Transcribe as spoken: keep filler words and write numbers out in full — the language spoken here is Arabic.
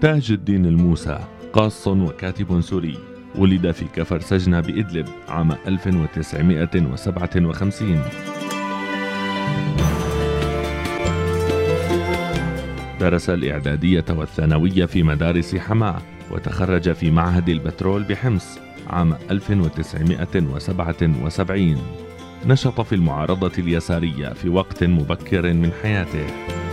تاج الدين الموسى قاص وكاتب سوري، ولد في كفر سجنة بإدلب عام ألف وتسعمائة وسبعة وخمسين. درس الإعدادية والثانوية في مدارس حماة، وتخرج في معهد البترول بحمص عام ألف وتسعمائة وسبعة وسبعين. نشط في المعارضة اليسارية في وقت مبكر من حياته.